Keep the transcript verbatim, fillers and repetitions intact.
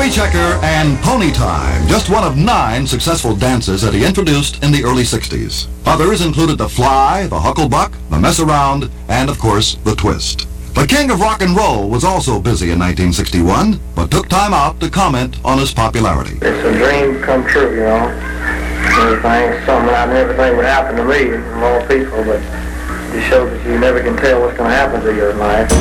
Cherry Checker and Pony Time, just one of nine successful dances that he introduced in the early sixties. Others included the Fly, the Hucklebuck, the Mess Around, and of course, the Twist. The king of rock and roll was also busy in nineteen sixty-one, but took time out to comment on his popularity. It's a dream come true, you know. Everything, something I never think would happen to me and more people, but it just shows that you never can tell what's going to happen to you in life.